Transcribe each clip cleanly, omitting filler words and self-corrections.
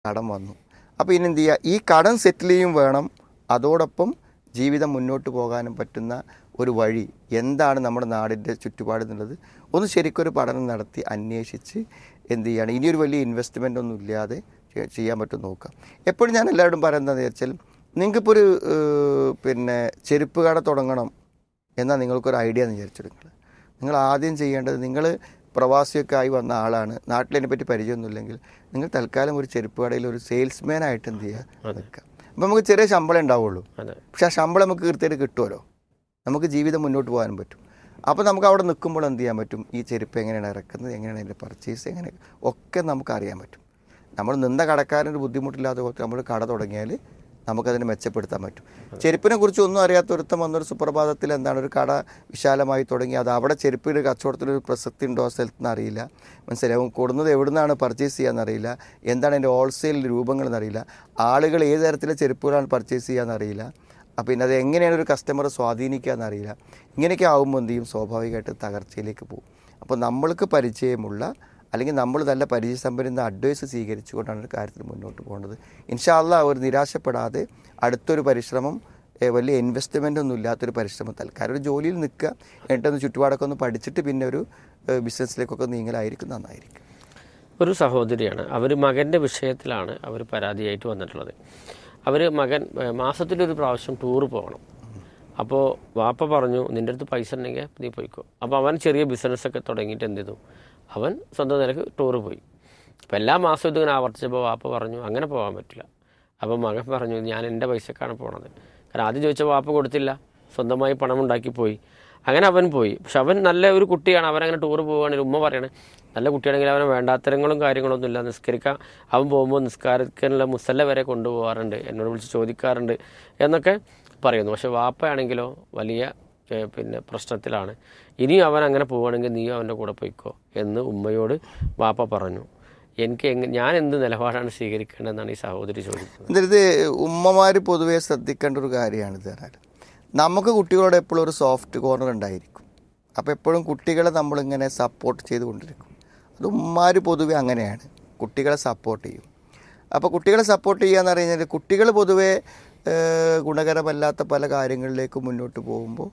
കടം വന്നു. അപ്പോൾ ഇനി എന്ത് ചെയ്യുക, ഈ കടം സെറ്റിൽ ചെയ്യും വേണം, അതോടൊപ്പം ജീവിതം മുന്നോട്ട് പോകാനും പറ്റുന്ന ഒരു വഴി എന്താണ് നമ്മുടെ നാടിൻ്റെ ചുറ്റുപാട് എന്നുള്ളത് ഒന്ന് ശരിക്കൊരു പഠനം നടത്തി അന്വേഷിച്ച് എന്ത് ചെയ്യുകയാണ്, ഇനിയൊരു വലിയ ഇൻവെസ്റ്റ്മെൻ്റ് ഒന്നും ഇല്ലാതെ ചെയ്യാൻ പറ്റും നോക്കാം. എപ്പോഴും ഞാൻ എല്ലാവരോടും പറയുന്നതെന്ന് വെച്ചാൽ, നിങ്ങൾക്കിപ്പോൾ ഒരു ചെരുപ്പ് കട തുടങ്ങണം എന്നാൽ നിങ്ങൾക്കൊരു ഐഡിയ എന്ന് വിചാരിച്ചെടുക്കുക. നിങ്ങൾ ആദ്യം ചെയ്യേണ്ടത്, നിങ്ങൾ പ്രവാസിയൊക്കെ ആയി വന്ന ആളാണ്, നാട്ടിലതിനെപ്പറ്റി പരിചയമൊന്നുമില്ലെങ്കിൽ നിങ്ങൾ തൽക്കാലം ഒരു ചെരുപ്പ് കടയിൽ ഒരു സെയിൽസ്മാനായിട്ട് എന്ത് ചെയ്യുക, നിൽക്കുക. അപ്പോൾ നമുക്ക് ചെറിയ ശമ്പളം ഉണ്ടാവുള്ളൂ, പക്ഷെ ആ ശമ്പളം നമുക്ക് കൃത്യമായിട്ട് കിട്ടുമല്ലോ, നമുക്ക് ജീവിതം മുന്നോട്ട് പോകാനും പറ്റും. അപ്പോൾ നമുക്ക് അവിടെ നിൽക്കുമ്പോൾ എന്ത് ചെയ്യാൻ പറ്റും, ഈ ചെരുപ്പ് എങ്ങനെയാണ് ഇറക്കുന്നത്, എങ്ങനെയാണ് അതിൻ്റെ പർച്ചേസ്, എങ്ങനെ ഒക്കെ നമുക്ക് അറിയാൻ പറ്റും. നമ്മൾ നിന്ന കടക്കാരനൊരു ബുദ്ധിമുട്ടില്ലാതെ നമ്മൾ കട തുടങ്ങിയാൽ നമുക്കതിനെ മെച്ചപ്പെടുത്താൻ പറ്റും. ചെരുപ്പിനെ കുറിച്ച് ഒന്നും അറിയാത്തൊരുത്തം വന്നൊരു സുപ്രഭാതത്തിൽ എന്താണ് ഒരു കട വിശാലമായി തുടങ്ങി, അത് അവിടെ ചെരുപ്പിൻ്റെ കച്ചവടത്തിലൊരു പ്രസക്തി ഉണ്ടോ ആ സ്ഥലത്തുനിന്ന് അറിയില്ല, മനസ്സിലാവും, കൊടുന്നത് എവിടെ നിന്നാണ് പർച്ചേസ് ചെയ്യാമെന്നറിയില്ല, എന്താണ് അതിൻ്റെ ഹോൾസെയിൽ രൂപങ്ങളെന്നറിയില്ല, ആളുകൾ ഏത് തരത്തിലെ ചെരുപ്പുകളാണ് പർച്ചേസ് ചെയ്യാമെന്നറിയില്ല, പിന്നെ അത് എങ്ങനെയാണ് ഒരു കസ്റ്റമറെ സ്വാധീനിക്കുക എന്നറിയില്ല. ഇങ്ങനെയൊക്കെ ആകുമ്പോൾ എന്ത് ചെയ്യും, സ്വാഭാവികമായിട്ട് തകർച്ചയിലേക്ക് പോകും. അപ്പോൾ നമ്മൾക്ക് പരിചയമുള്ള അല്ലെങ്കിൽ നമ്മൾ നല്ല പരിചയസമ്പന്ന അഡ്വൈസ് സ്വീകരിച്ചുകൊണ്ടാണ് ഒരു കാര്യത്തിൽ മുന്നോട്ട് പോകേണ്ടത്. ഇൻഷാ അല്ലാഹ് ഒരു നിരാശപ്പെടാതെ അടുത്തൊരു പരിശ്രമം, വലിയ ഇൻവെസ്റ്റ്മെൻ്റ് ഒന്നും ഇല്ലാത്തൊരു പരിശ്രമം, തൽക്കാലം ഒരു ജോലിയിൽ നിൽക്കുക, എന്നിട്ടൊന്ന് ചുറ്റുപാടൊക്കെ ഒന്ന് പഠിച്ചിട്ട് പിന്നെ ഒരു ബിസിനസ്സിലേക്കൊക്കെ നീങ്ങലായിരിക്കും നന്നായിരിക്കും. ഒരു സഹോദരിയാണ്, അവർ മകൻ്റെ വിഷയത്തിലാണ് അവർ പരാതിയായിട്ട് വന്നിട്ടുള്ളത്. മകൻ മാസത്തിലൊരു പ്രാവശ്യം ടൂർ പോകണം. അപ്പോൾ വാപ്പ പറഞ്ഞു, നിൻ്റെ അടുത്ത് പൈസ ഉണ്ടെങ്കിൽ നീ പോയിക്കോ. അപ്പോൾ അവൻ ചെറിയ ബിസിനസ്സൊക്കെ തുടങ്ങിയിട്ട് എന്ത് ചെയ്തു, അവൻ സ്വന്തം നിലക്ക് ടൂറ് പോയി. അപ്പോൾ എല്ലാ മാസവും ഇതിങ്ങനെ ആവർത്തിച്ചപ്പോൾ വാപ്പ പറഞ്ഞു അങ്ങനെ പോകാൻ പറ്റില്ല. അപ്പോൾ മകൻ പറഞ്ഞു, ഞാൻ എൻ്റെ പൈസക്കാണ് പോണത്. കാരണം ആദ്യം ചോദിച്ചപ്പോൾ വാപ്പ കൊടുത്തില്ല, സ്വന്തമായി പണം ഉണ്ടാക്കി പോയി. അങ്ങനെ അവൻ പോയി. പക്ഷെ അവൻ നല്ല ഒരു കുട്ടിയാണ്, അവനങ്ങനെ ടൂറ് പോവുകയാണെങ്കിൽ ഉമ്മ പറയണേ നല്ല കുട്ടിയാണെങ്കിൽ അവനെ വേണ്ടാത്തരങ്ങളും കാര്യങ്ങളൊന്നും ഇല്ല, നിസ്കരിക്കാൻ അവൻ പോകുമ്പോൾ നിസ്കാരത്തിനുള്ള മുസല്ല വരെ കൊണ്ടുപോകാറുണ്ട്, എന്നോട് വിളിച്ച് ചോദിക്കാറുണ്ട് എന്നൊക്കെ പറയുന്നു. പക്ഷെ വാപ്പയാണെങ്കിലോ വലിയ പ്രശ്നത്തിലാണ്. ഇനിയും അവൻ അങ്ങനെ പോവുകയാണെങ്കിൽ നീ അവൻ്റെ കൂടെ പോയിക്കോ എന്ന് ഉമ്മയോട് വാപ്പ പറഞ്ഞു. ഞാൻ എന്ത് നിലപാടാണ് സ്വീകരിക്കേണ്ടതെന്നാണ് ഈ സഹോദരി ചോദിക്കുന്നത്. ഇത് ഉമ്മമാർ പൊതുവേ ശ്രദ്ധിക്കേണ്ട ഒരു കാര്യമാണ്. ഇത് പറഞ്ഞാൽ നമുക്ക് കുട്ടികളോട് എപ്പോഴും ഒരു സോഫ്റ്റ് കോർണർ ഉണ്ടായിരിക്കും. അപ്പോൾ എപ്പോഴും കുട്ടികളെ നമ്മളിങ്ങനെ സപ്പോർട്ട് ചെയ്തുകൊണ്ടിരിക്കും. അത് ഉമ്മമാർ പൊതുവേ അങ്ങനെയാണ്, കുട്ടികളെ സപ്പോർട്ട് ചെയ്യും. അപ്പോൾ കുട്ടികളെ സപ്പോർട്ട് ചെയ്യുക എന്ന് പറഞ്ഞു കഴിഞ്ഞാൽ, കുട്ടികൾ പൊതുവേ ഗുണകരമല്ലാത്ത പല കാര്യങ്ങളിലേക്ക് മുന്നോട്ട് പോകുമ്പോൾ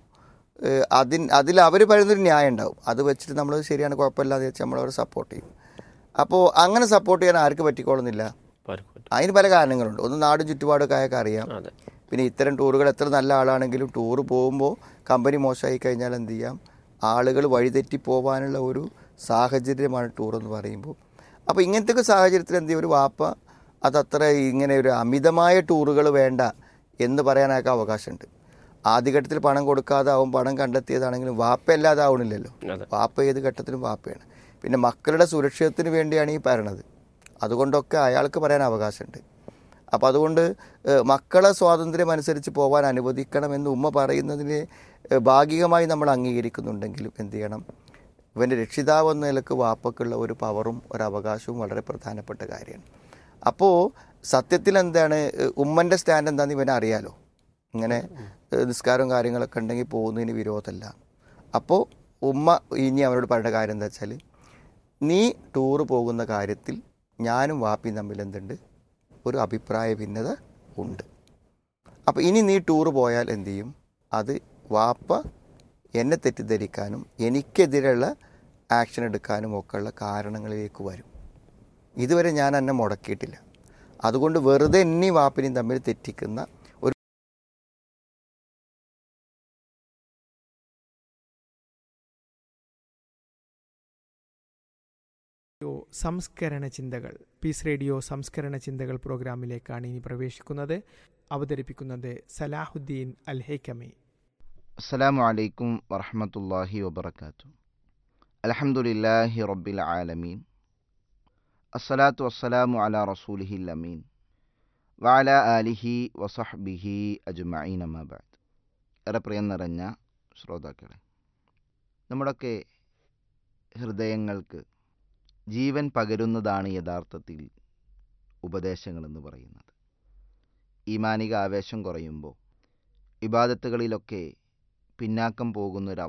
അതിൽ അവർ പറയുന്നൊരു ന്യായം ഉണ്ടാവും, അത് വെച്ചിട്ട് നമ്മൾ ശരിയാണ് കുഴപ്പമില്ലാതെ വെച്ച് നമ്മളവരെ സപ്പോർട്ട് ചെയ്യും. അപ്പോൾ അങ്ങനെ സപ്പോർട്ട് ചെയ്യാൻ ആർക്ക് പറ്റിക്കോളുന്നില്ല, അതിന് പല കാരണങ്ങളുണ്ട്. ഒന്ന് നാടും ചുറ്റുപാടൊക്കെ ആയൊക്കെ അറിയാം. പിന്നെ ഇത്തരം ടൂറുകൾ എത്ര നല്ല ആളാണെങ്കിലും ടൂറ് പോകുമ്പോൾ കമ്പനി മോശമായി കഴിഞ്ഞാൽ എന്ത് ചെയ്യാം, ആളുകൾ വഴിതെറ്റി പോകാനുള്ള ഒരു സാഹചര്യമാണ് ടൂറെന്ന് പറയുമ്പോൾ. അപ്പോൾ ഇങ്ങനത്തെ സാഹചര്യത്തിൽ എന്ത് ചെയ്യും, ഒരു വാപ്പ അതത്ര ഇങ്ങനെ ഒരു അമിതമായ ടൂറുകൾ വേണ്ട എന്ന് പറയാനൊക്കെ അവകാശമുണ്ട്. ആദ്യഘട്ടത്തിൽ പണം കൊടുക്കാതെ ആവും, പണം കണ്ടെത്തിയതാണെങ്കിലും വാപ്പയല്ലാതെ ആവണില്ലല്ലോ. വാപ്പ ഏത് ഘട്ടത്തിലും വാപ്പയാണ്. പിന്നെ മക്കളുടെ സുരക്ഷിതത്തിന് വേണ്ടിയാണ് ഈ പറയണത്, അതുകൊണ്ടൊക്കെ അയാൾക്ക് പറയാൻ അവകാശമുണ്ട്. അപ്പോൾ അതുകൊണ്ട് മക്കളെ സ്വാതന്ത്ര്യം അനുസരിച്ച് പോകാൻ അനുവദിക്കണമെന്ന് ഉമ്മ പറയുന്നതിന് ഭാഗികമായി നമ്മൾ അംഗീകരിക്കുന്നുണ്ടെങ്കിലും എന്ത് ചെയ്യണം, ഇവൻ്റെ രക്ഷിതാവ് എന്ന നിലക്ക് വാപ്പക്കുള്ള ഒരു പവറും ഒരു അവകാശവും വളരെ പ്രധാനപ്പെട്ട കാര്യമാണ്. അപ്പോൾ സത്യത്തിൽ എന്താണ് ഉമ്മൻ്റെ സ്റ്റാൻഡ് എന്താണെന്ന് ഇവനെ അറിയാലോ. ഇങ്ങനെ നിസ്കാരവും കാര്യങ്ങളൊക്കെ ഉണ്ടെങ്കിൽ പോകുന്നതിന് വിരോധമല്ല. അപ്പോൾ ഉമ്മ ഇനി അവനോട് പറയേണ്ട കാര്യം എന്താ വെച്ചാൽ, നീ ടൂറ് പോകുന്ന കാര്യത്തിൽ ഞാനും വാപ്പിയും തമ്മിൽ എന്തുണ്ട്, ഒരു അഭിപ്രായ ഭിന്നത ഉണ്ട്. അപ്പോൾ ഇനി നീ ടൂറ് പോയാൽ എന്തു ചെയ്യും, അത് വാപ്പ എന്നെ തെറ്റിദ്ധരിക്കാനും എനിക്കെതിരെയുള്ള ആക്ഷൻ എടുക്കാനും ഒക്കെയുള്ള കാരണങ്ങളിലേക്ക് വരും. ഇതുവരെ ഞാൻ എന്നെ മുടക്കിയിട്ടില്ല, അതുകൊണ്ട് വെറുതെ എന്നീ വാപ്പിനെയും തമ്മിൽ തെറ്റിക്കുന്ന ഒരു സംസ്കരണ ചിന്തകൾ, പീസ് റേഡിയോ സംസ്കരണ ചിന്തകൾ പ്രോഗ്രാമിലേക്കാണ് ഇനി പ്രവേശിക്കുന്നത്. അവതരിപ്പിക്കുന്നത് സലാഹുദ്ദീൻ അൽ ഹൈക്കമി. അസ്സലാമു അലൈക്കും വറഹ്മത്തുള്ളാഹി വബറകാതുഹു. അൽഹംദുലില്ലാഹി റബ്ബിൽ ആലമീൻ. അസ്സലാത്തു വസ്സലാമു അലാ റസൂലിഹിൽ അമീൻ വഅലാ ആലിഹി വസഹ്ബിഹി അജ്മഈൻ അമ്മാ ബഅദ്. ഏറെ പ്രിയം നിറഞ്ഞ ശ്രോതാക്കളെ, നമ്മുടെയൊക്കെ ഹൃദയങ്ങൾക്ക് ജീവൻ പകരുന്നതാണ് യഥാർത്ഥത്തിൽ ഉപദേശങ്ങളെന്ന് പറയുന്നത്. ഈമാനിക ആവേശം കുറയുമ്പോൾ ഇബാദത്തുകളിലൊക്കെ പിന്നാക്കം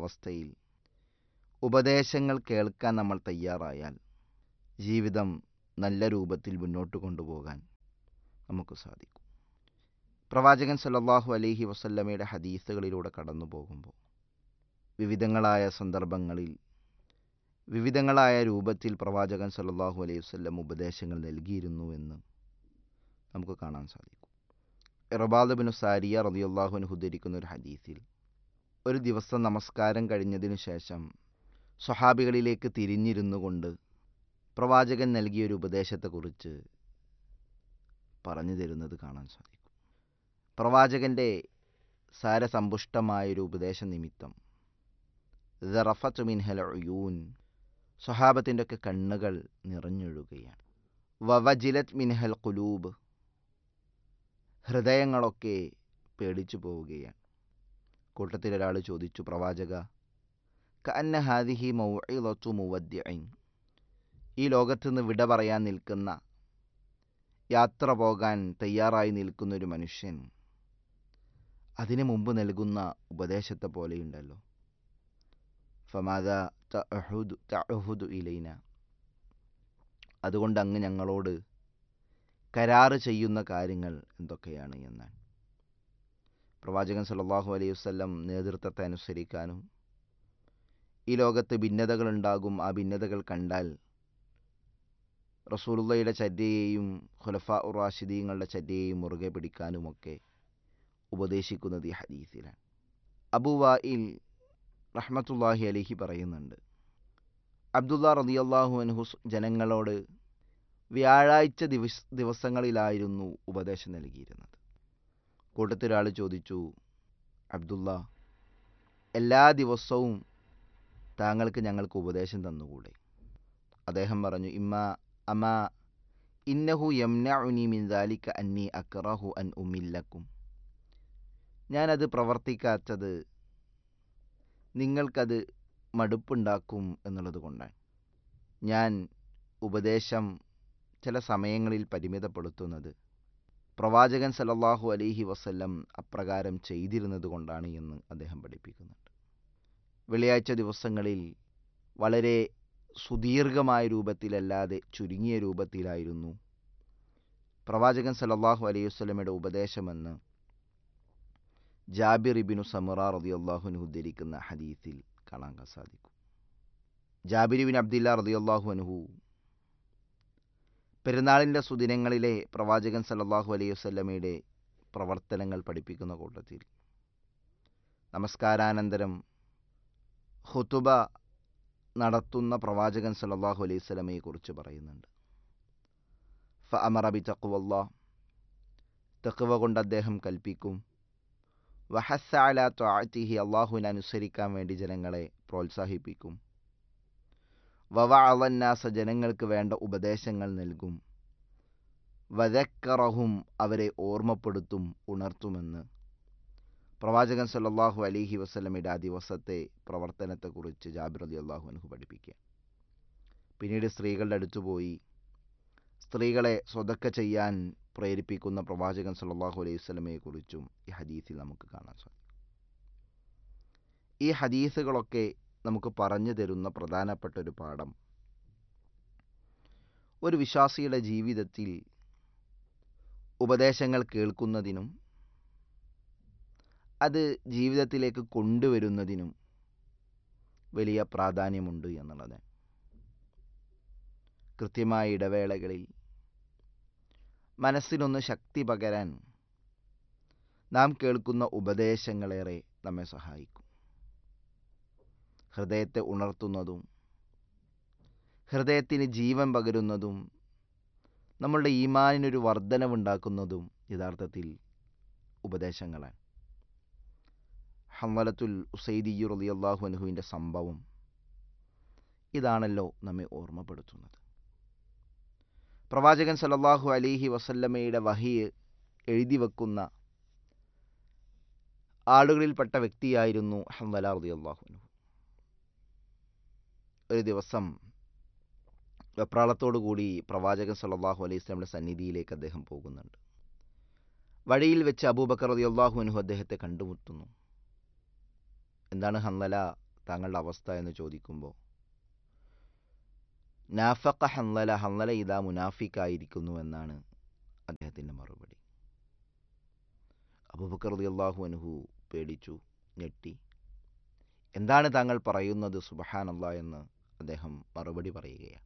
പോകുന്നൊരവസ്ഥയിൽ ഉപദേശങ്ങൾ കേൾക്കാൻ നമ്മൾ തയ്യാറായാൽ ജീവിതം നല്ല രൂപത്തിൽ മുന്നോട്ട് കൊണ്ടുപോകാൻ നമുക്ക് സാധിക്കും. പ്രവാചകൻ സല്ലല്ലാഹു അലൈഹി വസല്ലമയുടെ ഹദീസുകളിലൂടെ കടന്നു പോകുമ്പോൾ വിവിധങ്ങളായ സന്ദർഭങ്ങളിൽ വിവിധങ്ങളായ രൂപത്തിൽ പ്രവാചകൻ സല്ലല്ലാഹു അലൈഹി വസല്ലം ഉപദേശങ്ങൾ നൽകിയിരുന്നു എന്ന് നമുക്ക് കാണാൻ സാധിക്കും. ഇർബാദ് ബിൻ സാരിയ റളിയല്ലാഹു അൻഹു ഉദ്ധരിക്കുന്ന ഒരു ഹദീസിൽ ഒരു ദിവസം നമസ്കാരം കഴിഞ്ഞതിനു ശേഷം സ്വഹാബികളിലേക്ക് തിരിഞ്ഞിരുന്നു കൊണ്ട് പ്രവാചകൻ നൽകിയൊരു ഉപദേശത്തെക്കുറിച്ച് പറഞ്ഞു തരുന്നത് കാണാൻ സാധിക്കും. പ്രവാചകൻ്റെ സാരസമ്പുഷ്ടമായൊരു ഉപദേശ നിമിത്തം ദറഫത്ത് മിൻഹൽ ഉയൂൻ, സ്വഹാബത്തിൻ്റെ ഒക്കെ കണ്ണുകൾ നിറഞ്ഞൊഴുകയാണ്. വവജിലത് മിൻഹൽ ഖുലൂബ്, ഹൃദയങ്ങളൊക്കെ പേടിച്ചു പോവുകയാണ്. കൂട്ടത്തിലൊരാൾ ചോദിച്ചു, പ്രവാചക, കഅന്ന ഹാദിഹി മൗഇളതു മുവദ്ദിഇൻ, ഈ ലോകത്തുനിന്ന് വിട പറയാൻ നിൽക്കുന്ന, യാത്ര പോകാൻ തയ്യാറായി നിൽക്കുന്നൊരു മനുഷ്യൻ അതിനു മുമ്പ് നൽകുന്ന ഉപദേശത്തെ പോലെയുണ്ടല്ലോ. ഫമാദാ തഅഹുദു ഇലൈന, അതുകൊണ്ട് അങ്ങ് ഞങ്ങളോട് കരാറ് ചെയ്യുന്ന കാര്യങ്ങൾ എന്തൊക്കെയാണ് എന്നാണ്. പ്രവാചകൻ സല്ലല്ലാഹു അലൈഹി വസല്ലം നേതൃത്വത്തെ അനുസരിക്കാനും ഈ ലോകത്ത് ഭിന്നതകളുണ്ടാകും, ആ ഭിന്നതകൾ കണ്ടാൽ റസൂലുള്ളാഹിയുടെ ചര്യയെയും ഖുലഫാഉർ റാഷിദീങ്ങളുടെ ചര്യയെയും മുറുകെ പിടിക്കാനുമൊക്കെ ഉപദേശിക്കുന്നത് ഈ ഹദീസിലാണ്. അബൂ വായിൽ റഹ്മത്തുള്ളാഹി അലൈഹി പറയുന്നുണ്ട്, അബ്ദുല്ലാ റളിയല്ലാഹു അൻഹു ജനങ്ങളോട് വ്യാഴാഴ്ച ദിവസങ്ങളിലായിരുന്നു ഉപദേശം നൽകിയിരുന്നത്. കൂട്ടത്തിലൊരാൾ ചോദിച്ചു, അബ്ദുള്ള, എല്ലാ ദിവസവും താങ്കൾക്ക് ഞങ്ങൾക്ക് ഉപദേശം തന്നുകൂടെ? അദ്ദേഹം പറഞ്ഞു, അമാ ഇന്നഹു യംനഉനി മിൻ ദാലിക അന്നി അക്റഹു അൻ ഉമില്ലക്കും, ഞാനത് പ്രവർത്തിക്കാത്തത് നിങ്ങൾക്കത് മടുപ്പുണ്ടാക്കും എന്നുള്ളത് കൊണ്ടാണ്. ഞാൻ ഉപദേശം ചില സമയങ്ങളിൽ പരിമിതപ്പെടുത്തുന്നത് പ്രവാചകൻ സല്ലല്ലാഹു അലൈഹി വസല്ലം അപ്രകാരം ചെയ്തിരുന്നത് കൊണ്ടാണ് എന്ന് അദ്ദേഹം പഠിപ്പിക്കുന്നുണ്ട്. വെള്ളിയാഴ്ച ദിവസങ്ങളിൽ വളരെ സുദീർഘമായ രൂപത്തിലല്ലാതെ ചുരുങ്ങിയ രൂപത്തിലായിരുന്നു പ്രവാചകൻ സല്ലല്ലാഹു അലൈഹി വസല്ലമയുടെ ഉപദേശമെന്ന് ജാബിർ ഇബ്നു സമുറ റളിയല്ലാഹു അൻഹു ഉദ്ധരിക്കുന്ന ഹദീസിൽ കാണാൻ സാധിക്കും. ജാബിർ ഇബ്നു അബ്ദില്ലാ റളിയല്ലാഹു അൻഹു പെരുന്നാളിൻ്റെ സുദിനങ്ങളിലെ പ്രവാചകൻ സല്ലല്ലാഹു അലൈഹി വസല്ലമയുടെ പ്രവർത്തനങ്ങൾ പഠിപ്പിക്കുന്ന കൂട്ടത്തിൽ നമസ്കാരാനന്തരം ഖുതുബ നടത്തുന്ന പ്രവാചകൻ സല്ലല്ലാഹു അലൈഹി വസല്ലമയെ കുറിച്ച് പറയുന്നുണ്ട്. ഫഅമറ ബിതഖ്വല്ലാഹ്, തഖ്വ കൊണ്ട് അദ്ദേഹം കൽപ്പിക്കും. വഹസ്സ അലാ ത്വഅതിഹി, അല്ലാഹുവിനെ അനുസരിക്കാൻ വേണ്ടി ജനങ്ങളെ പ്രോത്സാഹിപ്പിക്കും. വവഅളന്നാസ, ജനങ്ങൾക്ക് വേണ്ട ഉപദേശങ്ങൾ നൽകും. വദക്കറഹും, അവരെ ഓർമ്മപ്പെടുത്തും, ഉണർത്തുമെന്ന് പ്രവാചകൻ സല്ലല്ലാഹു അലൈഹി വസല്ലമയുടെ ആ ദിവസത്തെ പ്രവർത്തനത്തെക്കുറിച്ച് ജാബിർ റളിയല്ലാഹു അൻഹു പഠിപ്പിക്കുക. പിന്നീട് സ്ത്രീകളുടെ അടുത്ത് പോയി സ്ത്രീകളെ സ്വതക്ക ചെയ്യാൻ പ്രേരിപ്പിക്കുന്ന പ്രവാചകൻ സല്ലല്ലാഹു അലൈഹി വസല്ലമയെക്കുറിച്ചും ഈ ഹദീസിൽ നമുക്ക് കാണാൻ സാധിക്കും. ഈ ഹദീസുകളൊക്കെ നമുക്ക് പറഞ്ഞു തരുന്ന പ്രധാനപ്പെട്ട ഒരു പാഠം, ഒരു വിശ്വാസിയുടെ ജീവിതത്തിൽ ഉപദേശങ്ങൾ കേൾക്കുന്നതിനും അത് ജീവിതത്തിലേക്ക് കൊണ്ടുവരുന്നതിനും വലിയ പ്രാധാന്യമുണ്ട് എന്നുള്ളത്. കൃത്യമായ ഇടവേളകളിൽ മനസ്സിനൊന്ന് ശക്തി പകരാൻ നാം കേൾക്കുന്ന ഉപദേശങ്ങളേറെ നമ്മെ സഹായിക്കും. ഹൃദയത്തെ ഉണർത്തുന്നതും ഹൃദയത്തിന് ജീവൻ പകരുന്നതും നമ്മളുടെ ഈമാനിനൊരു വർധനവുണ്ടാക്കുന്നതും യഥാർത്ഥത്തിൽ ഉപദേശങ്ങളാണ്. ഹംവലത്തുൽ ഉസൈദി റളിയല്ലാഹു അൻഹുവിൻ്റെ സംഭവം ഇതാണല്ലോ നമ്മെ ഓർമ്മപ്പെടുത്തുന്നത്. പ്രവാചകൻ സല്ലല്ലാഹു അലൈഹി വസല്ലമയുടെ വഹി എഴുതി വെക്കുന്ന ആളുകളിൽപ്പെട്ട വ്യക്തിയായിരുന്നു ഹംവല റളിയല്ലാഹു അൻഹു. ഒരു ദിവസം വെപ്രാളത്തോടു കൂടി പ്രവാചകൻ സല്ലല്ലാഹു അലൈഹി വസല്ലമയുടെ സന്നിധിയിലേക്ക് അദ്ദേഹം പോകുന്നുണ്ട്. വഴിയിൽ വെച്ച് അബൂബക്കർ റളിയല്ലാഹു അൻഹു അദ്ദേഹത്തെ കണ്ടുമുട്ടുന്നു. എന്താണ് ഹംവല, താങ്കളുടെ അവസ്ഥ എന്ന് ചോദിക്കുമ്പോൾ നാഫഖ ഹൻലല, ഹൻലല ഇതാ മുനാഫിക്കായിരിക്കുന്നു എന്നാണ് അദ്ദേഹത്തിൻ്റെ മറുപടി. അബൂബക്കർ റളിയല്ലാഹു അൻഹു പേടിച്ചു, ഞെട്ടി. എന്താണ് താങ്കൾ പറയുന്നത് സുബ്ഹാനല്ലാഹ് എന്ന് അദ്ദേഹം മറുപടി പറയുകയാണ്.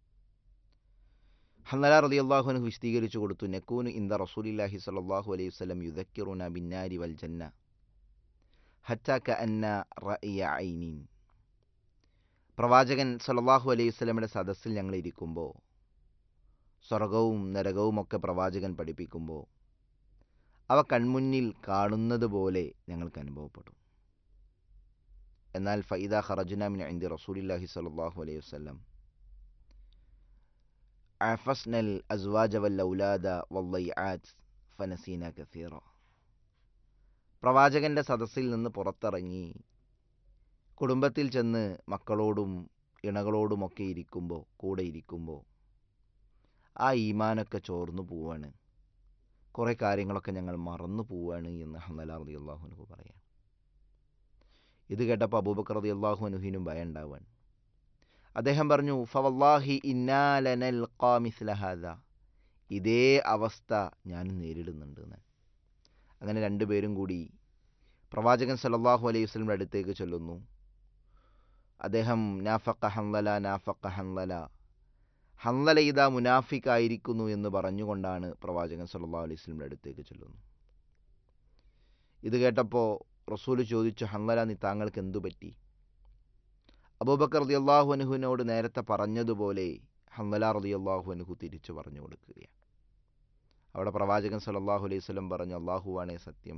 ഹൻലല റളിയല്ലാഹു അൻഹു വിശദീകരിച്ചു കൊടുത്തു, നകൂനു ഇൻദ റസൂലില്ലാഹി സ്വല്ലല്ലാഹു അലൈഹി വസല്ലം യുദക്കിറുന ബിന്നാരി വൽ ജന്ന ഹത്താ കഅന്ന റഅയ ഐനിൻ. പ്രവാചകൻ സ്വല്ലല്ലാഹു അലൈഹി വസല്ലമയുടെ സദസ്സിൽ ഞങ്ങൾ ഇരിക്കുമ്പോൾ സ്വർഗവും നരകവുമൊക്കെ പ്രവാചകൻ പഠിപ്പിക്കുമ്പോൾ അവ കൺമുന്നിൽ കാണുന്നത് പോലെ ഞങ്ങൾക്ക് അനുഭവപ്പെടും. എന്നാൽ ഫൈദാ ഖറജ്ന മിൻ ഇൻദി റസൂലില്ലാഹി സ്വല്ലല്ലാഹു അലൈഹി വസല്ലം അഫസ്നൽ അസ്വാജ വൽ ഔലാദ വല്ലൈആത് ഫനസീന കസീറ. പ്രവാചകന്റെ സദസ്സിൽ നിന്ന് പുറത്തിറങ്ങി കുടുംബത്തിൽ ചെന്ന് മക്കളോടും ഇണകളോടുമൊക്കെ കൂടെ ഇരിക്കുമ്പോൾ ആ ഈമാനൊക്കെ ചോർന്നു പോവാണ്, കുറേ കാര്യങ്ങളൊക്കെ ഞങ്ങൾ മറന്നു പോവാണ് എന്ന് ഹൻലല റളിയല്ലാഹു അൻഹു പറയാം. ഇത് കേട്ടപ്പോൾ അബൂബക്കർ റളിയല്ലാഹു അൻഹുവിനും ഭയം ഉണ്ടാവാണ്. അദ്ദേഹം പറഞ്ഞു, ഫവല്ലാഹി ഇന്നാ ലനൽഖാ മിസ്ല ഹാദാ, ഇതേ അവസ്ഥ ഞാനും നേരിടുന്നുണ്ട് എന്ന്. അങ്ങനെ രണ്ടുപേരും കൂടി പ്രവാചകൻ സല്ലല്ലാഹു അലൈഹി വസല്ലമയുടെ അടുത്തേക്ക് ചൊല്ലുന്നു. അദ്ദേഹം നാഫഖ ഹൻലല, നാഫഖ ഹൻലല, ഹൻലല ഇതാ മുനാഫിക്കായിരിക്കുന്നു എന്ന് പറഞ്ഞുകൊണ്ടാണ് പ്രവാചകൻ സല്ലല്ലാഹു അലൈഹി വസല്ലമയുടെ അടുത്തേക്ക് ചൊല്ലുന്നു. ഇത് കേട്ടപ്പോൾ റസൂൽ ചോദിച്ചു, ഹൻലല നീ താങ്കൾക്ക് എന്തു പറ്റി? അബൂബക്കർ റളിയല്ലാഹു അൻഹുവിനോട് നേരത്തെ പറഞ്ഞതുപോലെ ഹൻലല റളിയല്ലാഹു അൻഹു തിരിച്ചു പറഞ്ഞു കൊടുക്കുകയാണ്. അവിടെ പ്രവാചകൻ സല്ലല്ലാഹു അലൈഹി വസല്ലം പറഞ്ഞു, അല്ലാഹുവാണേ സത്യം,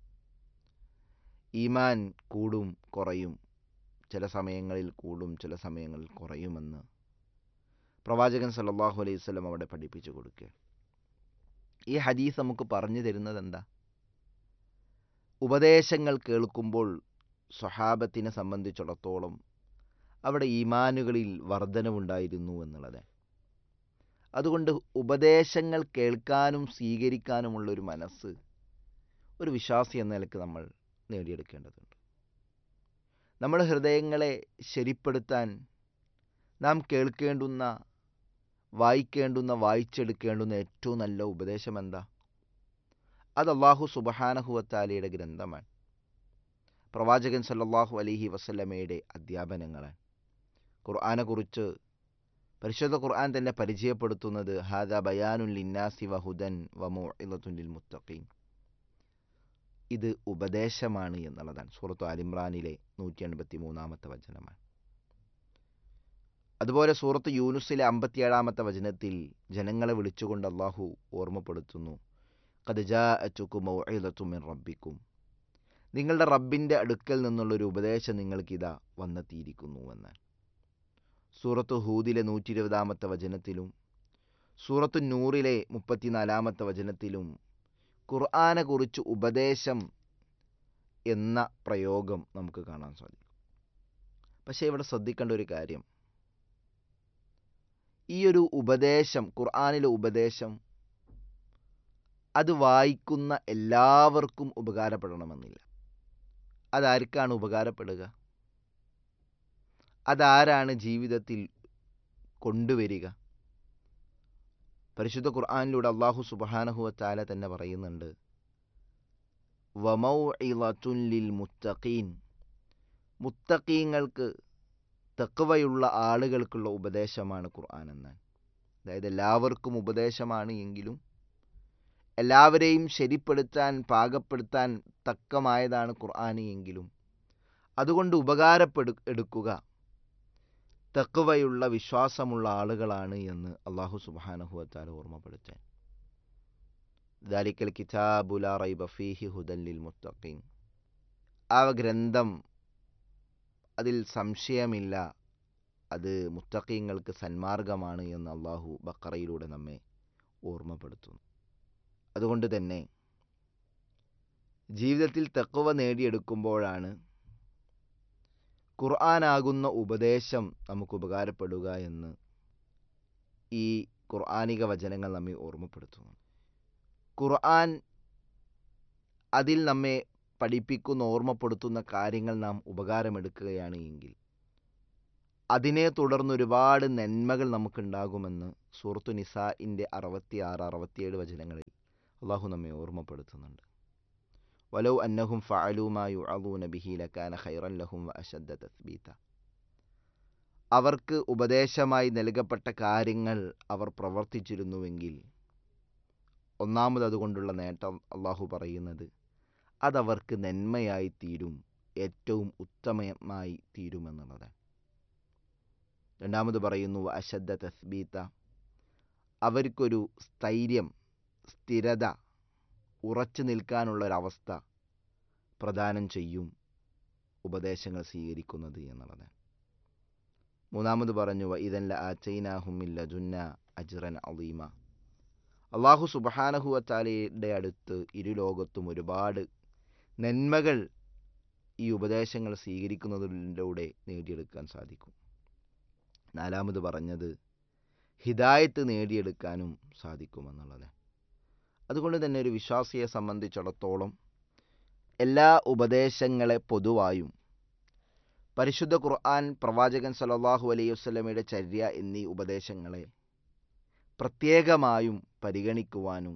ഈമാൻ കൂടും കുറയും, ചില സമയങ്ങളിൽ കൂടും ചില സമയങ്ങളിൽ കുറയുമെന്ന് പ്രവാചകൻ സല്ലല്ലാഹു അലൈഹി വസല്ലം അവിടെ പഠിപ്പിച്ചു കൊടുക്കുക. ഈ ഹദീസ് നമുക്ക് പറഞ്ഞു തരുന്നത് എന്താ? ഉപദേശങ്ങൾ കേൾക്കുമ്പോൾ സ്വഹാബത്തിനെ സംബന്ധിച്ചിടത്തോളം അവിടെ ഈമാനുകളിൽ വർധനവുണ്ടായിരുന്നു എന്നുള്ളത്. അതുകൊണ്ട് ഉപദേശങ്ങൾ കേൾക്കാനും സ്വീകരിക്കാനുമുള്ളൊരു മനസ്സ് ഒരു വിശ്വാസി എന്ന നിലയ്ക്ക് നമ്മൾ നേടിയെടുക്കേണ്ടതുണ്ട്. നമ്മുടെ ഹൃദയങ്ങളെ ശരിപ്പെടുത്താൻ നാം കേൾക്കേണ്ടുന്ന, വായിക്കേണ്ടുന്ന, വായിച്ചെടുക്കേണ്ടുന്ന ഏറ്റവും നല്ല ഉപദേശം എന്താ? അത് അല്ലാഹു സുബ്ഹാനഹു വ തആലയുടെ ഗ്രന്ഥമാണ്, പ്രവാചകൻ സല്ലല്ലാഹു അലൈഹി വസല്ലമയുടെ അധ്യാപനങ്ങളാണ്. ഖുർആനെക്കുറിച്ച് പരിശുദ്ധ ഖുർആൻ തന്നെ പരിചയപ്പെടുത്തുന്നത് ഹാദാ ബയാനുൻ ലിന്നാസി വഹുദൻ വമൗഇദത്തുൻ ലിൽ മുത്തഖീൻ, ഇത് ഉപദേശമാണ് എന്നുള്ളതാണ്. സൂറത്ത് ആൽ ഇംറാനിലെ 183 വചനമാണ്. അതുപോലെ സൂറത്ത് യൂനുസിലെ 57 വചനത്തിൽ ജനങ്ങളെ വിളിച്ചുകൊണ്ട് അല്ലാഹു ഓർമ്മപ്പെടുത്തുന്നു, ഖദ് ജാഅതുകും മൗഇദത്തും മിൻ റബ്ബിക്കും, നിങ്ങളുടെ റബ്ബിൻ്റെ അടുക്കൽ നിന്നുള്ളൊരു ഉപദേശം നിങ്ങൾക്കിതാ വന്നെത്തിയിരിക്കുന്നു എന്ന്. സൂറത്ത് ഹൂദിലെ 120 വചനത്തിലും സൂറത്ത് നൂറിലെ 34 വചനത്തിലും ഖുർആനെ കുറിച്ച് ഉപദേശം എന്ന പ്രയോഗം നമുക്ക് കാണാൻ സാധിക്കും. പക്ഷേ ഇവിടെ ശ്രദ്ധിക്കേണ്ട ഒരു കാര്യം, ഈ ഒരു ഉപദേശം, ഖുർആനിലെ ഉപദേശം, അത് വായിക്കുന്ന എല്ലാവർക്കും ഉപകാരപ്പെടണമെന്നില്ല. അതാർക്കാണ് ഉപകാരപ്പെടുക? അതാരാണ് ജീവിതത്തിൽ കൊണ്ടുവരിക? പരിശുദ്ധ ഖുർആനിലൂടെ അല്ലാഹു സുബ്ഹാനഹു വ തആല തന്നെ പറയുന്നുണ്ട്, വമൗഇളത്തുൻ ലിൽ മുത്തഖീൻ, മുത്തഖീങ്ങൾക്ക്, തഖ്വയുള്ള ആളുകൾക്കുള്ള ഉപദേശമാണ് ഖുർആൻ എന്ന്. അതായത് എല്ലാവർക്കും ഉപദേശമാണ് എങ്കിലും എല്ലാവരെയും ശരിപ്പെടുത്താൻ, പാകപ്പെടുത്താൻ തക്കമായതാണ് ഖുർആൻ എങ്കിലും അതുകൊണ്ട് എടുക്കുക തഖ്വയുള്ള, വിശ്വാസമുള്ള ആളുകളാണ് എന്ന് അല്ലാഹു സുബ്ഹാനഹു വ തആല ഓർമ്മപ്പെടുത്താൻ. ദാലിക്കൽ കിതാബു ലാ റൈബ ഫീഹി ഹുദൻ ലിൽ മുത്തഖീൻ, ആ ഗ്രന്ഥം, അതിൽ സംശയമില്ല, അത് മുത്തഖീങ്ങൾക്ക് സന്മാർഗമാണ് എന്ന് അല്ലാഹു ബഖറയിലൂടെ നമ്മെ ഓർമ്മപ്പെടുത്തുന്നു. അതുകൊണ്ട് തന്നെ ജീവിതത്തിൽ തഖ്വ നേടിയെടുക്കുമ്പോഴാണ് ഖുർആനാകുന്ന ഉപദേശം നമുക്ക് ഉപകാരപ്പെടുക എന്ന് ഈ ഖുർആനിക വചനങ്ങൾ നമ്മെ ഓർമ്മപ്പെടുത്തുന്നു. ഖുർആൻ അതിൽ നമ്മെ പഠിപ്പിക്കുന്ന, ഓർമ്മപ്പെടുത്തുന്ന കാര്യങ്ങൾ നാം ഉപകാരമെടുക്കുകയാണ് എങ്കിൽ അതിനെ തുടർന്ന് ഒരുപാട് നന്മകൾ നമുക്കുണ്ടാകുമെന്ന് സൂറത്തു നിസാഇൻ്റെ 66-67 വചനങ്ങളിൽ അള്ളാഹു നമ്മെ ഓർമ്മപ്പെടുത്തുന്നുണ്ട്. വലൗ അന്നഹും ഫഅലൂ മാ യുഅദൂന ബിഹി ലകാന ഖൈറൻ ലഹും വഅശദ്ദ തസ്ബീത. അവർക്ക് ഉപദേശമായി നൽകപ്പെട്ട കാര്യങ്ങൾ അവർ പ്രവർത്തിച്ചിരുന്നുവെങ്കിൽ, ഒന്നാമത് അതുകൊണ്ടുള്ള നേട്ടം അള്ളാഹു പറയുന്നത് അതവർക്ക് നന്മയായി തീരും, ഏറ്റവും ഉത്തമമായി തീരുമെന്നുള്ളതാണ്. രണ്ടാമത് പറയുന്നു വഅശദ്ദ തസ്ബീത, അവർക്കൊരു സ്ഥൈര്യം, സ്ഥിരത, ഉറച്ചു നിൽക്കാനുള്ളൊരവസ്ഥ പ്രദാനം ചെയ്യും ഉപദേശങ്ങൾ സ്വീകരിക്കുന്നത് എന്നുള്ളത്. മൂന്നാമത് പറഞ്ഞു വഇദൻ ലആതൈനാഹും മിൻ ലദുന്ന അജ്റൻ അളീമ. അള്ളാഹു സുബ്ഹാനഹു വതആലയുടെ അടുത്ത് ഇരുലോകത്തും ഒരുപാട് നന്മകൾ ഈ ഉപദേശങ്ങൾ സ്വീകരിക്കുന്നതിലൂടെ നേടിയെടുക്കാൻ സാധിക്കും. നാലാമത് പറഞ്ഞത് ഹിദായത്ത് നേടിയെടുക്കാനും സാധിക്കുമെന്നുള്ളത്. അതുകൊണ്ട് തന്നെ ഒരു വിശ്വാസിയെ സംബന്ധിച്ചിടത്തോളം എല്ലാ ഉപദേശങ്ങളെ പൊതുവായും പരിശുദ്ധ ഖുർആൻ, പ്രവാചകൻ സല്ലല്ലാഹു അലൈഹി വസല്ലമയുടെ ചര്യ എന്നീ ഉപദേശങ്ങളെ പ്രത്യേകമായും പരിഗണിക്കുവാനും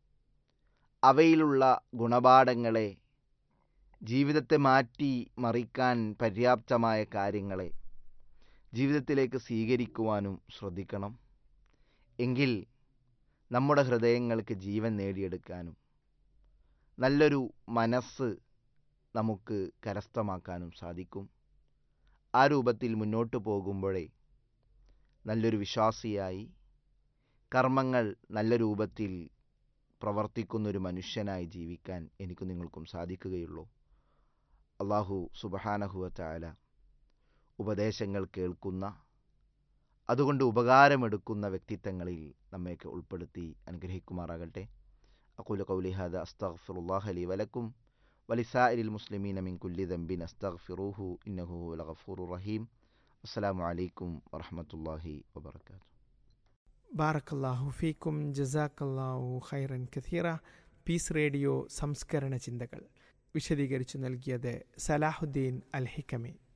അവയിലുള്ള ഗുണപാഠങ്ങളെ, ജീവിതത്തെ മാറ്റി മറിക്കാൻ പര്യാപ്തമായ കാര്യങ്ങളെ ജീവിതത്തിലേക്ക് സ്വീകരിക്കുവാനും ശ്രദ്ധിക്കണം. എങ്കിൽ നമ്മുടെ ഹൃദയങ്ങൾക്ക് ജീവൻ നേടിയെടുക്കാനും നല്ലൊരു മനസ്സ് നമുക്ക് കരസ്ഥമാക്കാനും സാധിക്കും. ആ രൂപത്തിൽ മുന്നോട്ട് പോകുമ്പോഴേ നല്ലൊരു വിശ്വാസിയായി, കർമ്മങ്ങൾ നല്ല രൂപത്തിൽ പ്രവർത്തിക്കുന്നൊരു മനുഷ്യനായി ജീവിക്കാൻ എനിക്കും നിങ്ങൾക്കും സാധിക്കുകയുള്ളൂ. അള്ളാഹു സുബ്ഹാനഹു വതആല ഉപദേശങ്ങൾ കേൾക്കുന്ന, അതുകൊണ്ട് ഉപകാരമെടുക്കുന്ന വ്യക്തിത്വങ്ങളിൽ നമ്മയൊക്കെ ഉൾപ്പെടുത്തി അനുഗ്രഹിക്കുമാറാകട്ടെ. അഖൂലു ഖൗലി ഹാദാ അസ്തഗ്ഫിറുല്ലാഹ ലീ വലക്കും വലിസായിരിൽ മുസ്ലിമീന മിൻ കുല്ലി ദംബിൻ അസ്തഗ്ഫിറൂഹു ഇന്നഹു ഹുവൽ ഗഫൂറുർ റഹീം. അസ്സലാമു അലൈക്കും വറഹ്മത്തുള്ളാഹി വബറകാതുഹു. ബാറക്കല്ലാഹു ഫീക്കും, ജസാക്കല്ലാഹു ഖൈറൻ കഥീറ. പീസ് റേഡിയോ സംസ്കരണ ചിന്തകൾ വിശദീകരിച്ചു നൽകിയത് സലാഹുദ്ദീൻ അൽ ഹിക്കമി.